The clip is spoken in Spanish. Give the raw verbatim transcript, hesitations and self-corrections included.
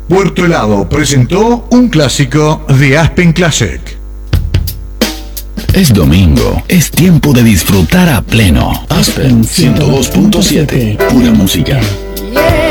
Puerto Helado presentó un clásico de Aspen Classic. Es domingo, es tiempo de disfrutar a pleno. Aspen ciento dos punto siete, pura música.